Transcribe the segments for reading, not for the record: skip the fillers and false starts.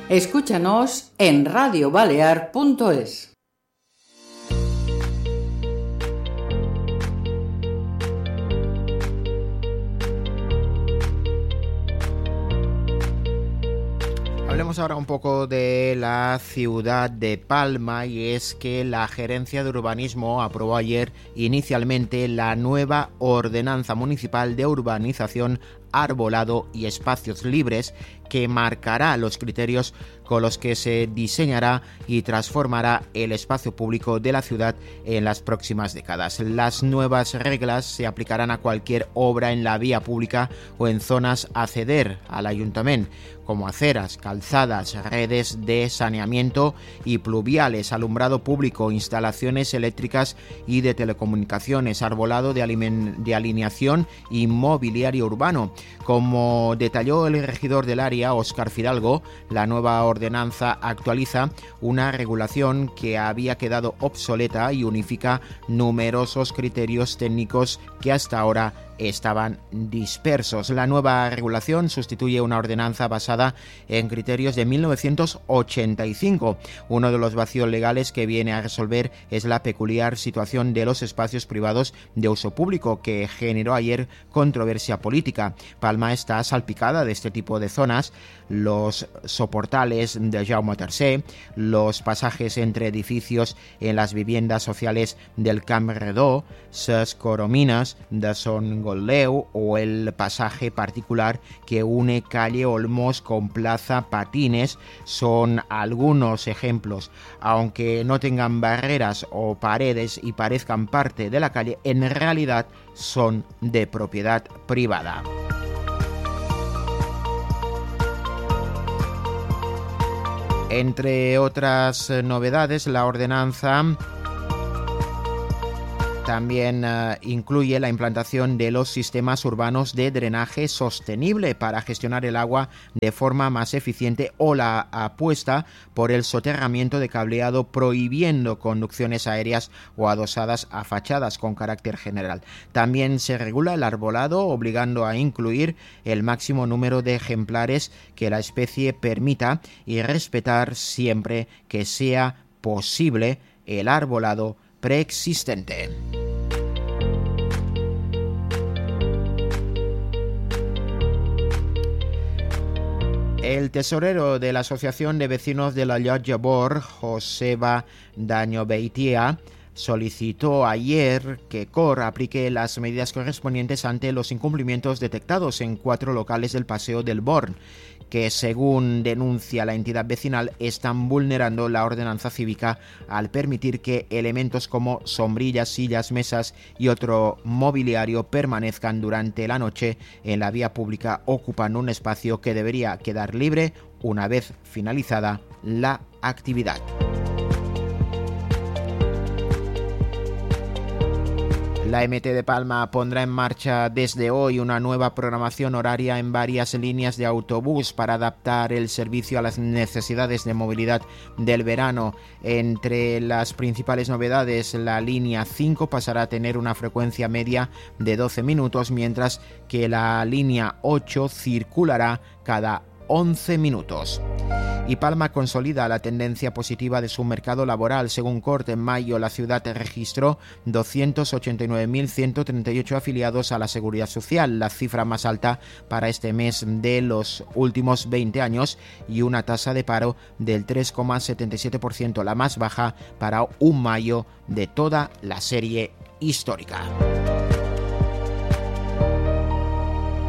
Escúchanos en radiobalear.es. Hablemos ahora un poco de la ciudad de Palma, y es que la Gerencia de Urbanismo aprobó ayer inicialmente la nueva Ordenanza Municipal de Urbanización, Arbolado y Espacios Libres, que marcará los criterios con los que se diseñará y transformará el espacio público de la ciudad en las próximas décadas. Las nuevas reglas se aplicarán a cualquier obra en la vía pública o en zonas a ceder al ayuntamiento, como aceras, calzadas, redes de saneamiento y pluviales, alumbrado público, instalaciones eléctricas y de telecomunicaciones, arbolado de alineación y mobiliario urbano. Como detalló el regidor del área, Óscar Fidalgo, la nueva ordenanza actualiza una regulación que había quedado obsoleta y unifica numerosos criterios técnicos que hasta ahora estaban dispersos. La nueva regulación sustituye una ordenanza basada en criterios de 1985. Uno de los vacíos legales que viene a resolver es la peculiar situación de los espacios privados de uso público, que generó ayer controversia política. Palma está salpicada de este tipo de zonas: los soportales de Jaume III, los pasajes entre edificios en las viviendas sociales del Camp Redó, ses coromines de Son Goldeu o el pasaje particular que une calle Olmos con Plaza Patines son algunos ejemplos. Aunque no tengan barreras o paredes y parezcan parte de la calle, en realidad son de propiedad privada. Entre otras novedades, la ordenanza también incluye la implantación de los sistemas urbanos de drenaje sostenible para gestionar el agua de forma más eficiente, o la apuesta por el soterramiento de cableado, prohibiendo conducciones aéreas o adosadas a fachadas con carácter general. También se regula el arbolado, obligando a incluir el máximo número de ejemplares que la especie permita y respetar, siempre que sea posible, el arbolado preexistente. El tesorero de la Asociación de Vecinos de la Llotja Bor, Joseba Dañobeitia, solicitó ayer que COR aplique las medidas correspondientes ante los incumplimientos detectados en 4 locales del Paseo del Born, que, según denuncia la entidad vecinal, están vulnerando la ordenanza cívica al permitir que elementos como sombrillas, sillas, mesas y otro mobiliario permanezcan durante la noche en la vía pública, ocupando un espacio que debería quedar libre una vez finalizada la actividad. La MT de Palma pondrá en marcha desde hoy una nueva programación horaria en varias líneas de autobús para adaptar el servicio a las necesidades de movilidad del verano. Entre las principales novedades, la línea 5 pasará a tener una frecuencia media de 12 minutos, mientras que la línea 8 circulará cada 11 minutos. Y Palma consolida la tendencia positiva de su mercado laboral. Según CORT, en mayo la ciudad registró 289.138 afiliados a la Seguridad Social, la cifra más alta para este mes de los últimos 20 años, y una tasa de paro del 3,77%, la más baja para un mayo de toda la serie histórica.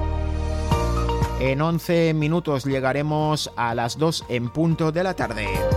En 11 minutos llegaremos a las 2 en punto de la tarde.